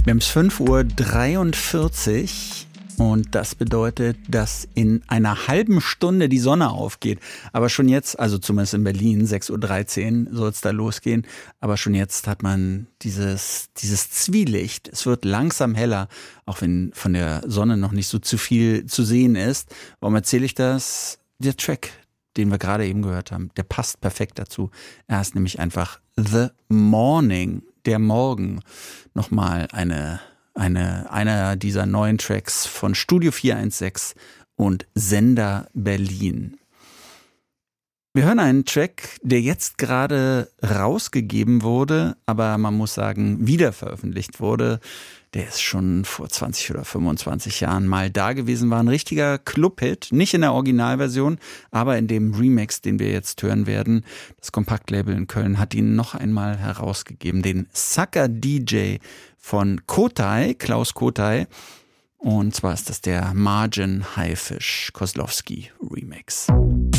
Wir haben es 5:43 Uhr und das bedeutet, dass in einer halben Stunde die Sonne aufgeht. Aber schon jetzt, also zumindest in Berlin, 6:13 Uhr soll es da losgehen. Aber schon jetzt hat man dieses Zwielicht. Es wird langsam heller, auch wenn von der Sonne noch nicht so zu viel zu sehen ist. Warum erzähle ich das? Der Track, den wir gerade eben gehört haben, der passt perfekt dazu. Er ist nämlich einfach The Morning, der Morgen. Nochmal einer dieser neuen Tracks von Studio 416 und Sender Berlin. Wir hören einen Track, der jetzt gerade rausgegeben wurde, aber man muss sagen, wieder veröffentlicht wurde. Der ist schon vor 20 oder 25 Jahren mal da gewesen, war ein richtiger Club-Hit, nicht in der Originalversion, aber in dem Remix, den wir jetzt hören werden. Das Kompaktlabel in Köln hat ihn noch einmal herausgegeben, den Sucker DJ von Kotay, Klaus Kotay. Und zwar ist das der Margin Haifisch Kozlowski Remix.